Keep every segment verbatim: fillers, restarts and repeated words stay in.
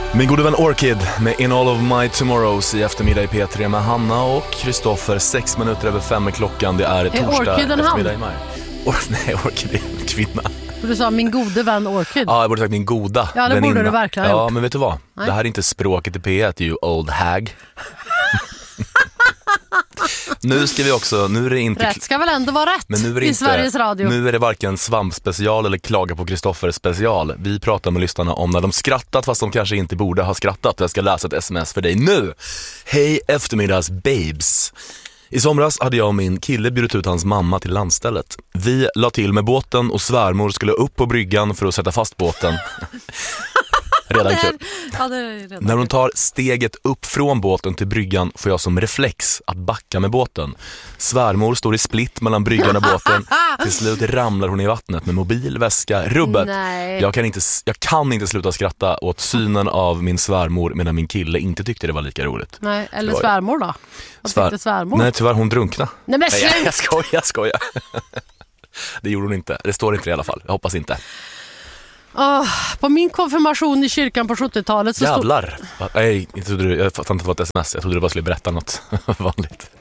Min gode vän Orchid med In All of My Tomorrows i eftermiddag i P tre med Hanna och Kristoffer. Sex minuter över fem är klockan. Det är torsdag Orchid en eftermiddag i maj. Or- nej, Orchid är en kvinna. För du sa min gode vän Orchid. Ja, jag borde sagt min goda Ja, det väninna. borde du verkligen Ja, gjort. men vet du vad? Nej. Det här är inte språket i P ett, you old hag. Nu ska vi också, nu är det inte... Rätt ska väl ändå vara rätt Men nu är det i inte, Sveriges Radio. Nu är det varken svampspecial eller klaga på Kristoffer special. Vi pratar med lyssnarna om när de skrattat fast de kanske inte borde ha skrattat. Jag ska läsa ett sms för dig nu. Hej eftermiddags babes. I somras hade jag och min kille bjudit ut hans mamma till landstället. Vi la till med båten och svärmor skulle upp på bryggan för att sätta fast båten. Redan kul. Ja, det är redan När hon kul. tar steget upp från båten till bryggan får jag som reflex att backa med båten. Svärmor står i split mellan bryggan och båten. Till slut ramlar hon i vattnet med mobil, väska, rubbet. Nej. Jag kan, inte, jag kan inte sluta skratta åt synen av min svärmor medan min kille inte tyckte det var lika roligt. Nej, eller Det var- svärmor då? Vad Svär... tyckte svärmor? Nej, tyvärr hon drunkna. Nej, men Nej, jag, slut! jag skojar, jag skojar. Det gjorde hon inte. Det står inte i alla fall. Jag hoppas inte. Åh, på min konfirmation i kyrkan på sjuttiotalet så stod... Jävlar. Nej, jag trodde du, jag fattade inte att det var ett sms. Jag trodde du bara skulle berätta något vanligt.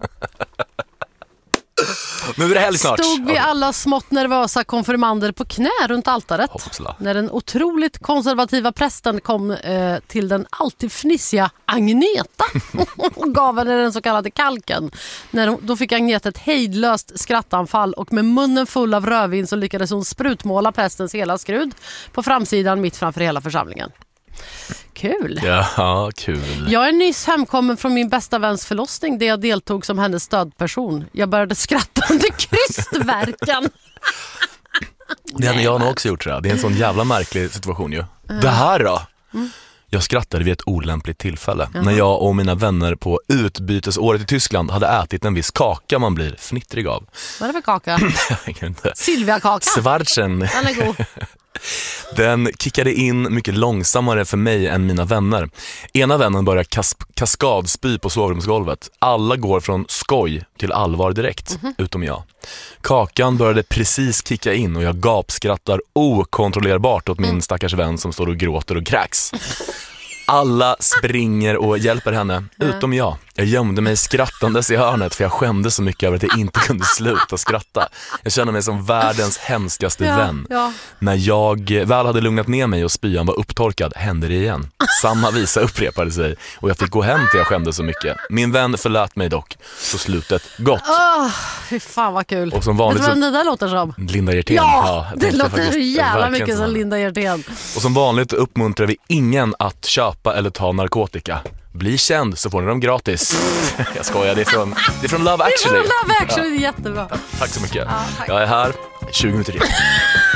Nu är det helg snart. stod vi alla smått nervösa konfirmander på knä runt altaret. Hoppsla. När den otroligt konservativa prästen kom eh, till den alltid fnissiga Agneta och gav henne den så kallade kalken. När hon, då fick Agneta ett hejdlöst skrattanfall och med munnen full av rödvin så lyckades hon sprutmåla prästens hela skrud på framsidan mitt framför hela församlingen. Kul! Ja, kul. Jag är nyss hemkommen från min bästa väns förlossning där jag deltog som hennes stödperson. Jag började skratta under krystverkan. Det hade jag nog också gjort, tror jag. Det är en sån jävla märklig situation ju. Det här då? Mm. Jag skrattade vid ett olämpligt tillfälle. När jag och mina vänner på utbytesåret i Tyskland hade ätit en viss kaka man blir fnittrig av. Vad är det för kaka? Jag vet inte. Silvia-kaka. Svartsen. Den är god. Den kickade in mycket långsammare för mig än mina vänner. Ena vännen börjar kas- kaskadspy på sovrumsgolvet. Alla går från skoj till allvar direkt, mm-hmm. utom jag. Kakan började precis kicka in och jag gapskrattar okontrollerbart åt min mm. stackars vän som står och gråter och kräks. Alla springer och hjälper henne, utom jag. Jag gömde mig skrattandes i hörnet för jag skämdes så mycket över att jag inte kunde sluta skratta. Jag kände mig som världens hemskaste Ja, vän. ja. När jag väl hade lugnat ner mig och spyan var upptorkad hände det igen. Samma visa upprepade sig och jag fick gå hem till jag skämdes så mycket. Min vän förlät mig dock, så slutet gott. Åh, fy fan vad kul. Och som vanligt Vet du så... vad det där låter som? Linda Hjertén. Ja, jag det tänkte låter faktiskt- så jävla verkligen mycket så. som Linda Hjertén. Och som vanligt uppmuntrar vi ingen att köpa eller ta narkotika. Bli känd så får ni dem gratis. Jag skojar, det är från, det är från Love Actually. Det är från Love Actually, det är jättebra. Tack så mycket. Ja, tack. Jag är här tjugo minuter in.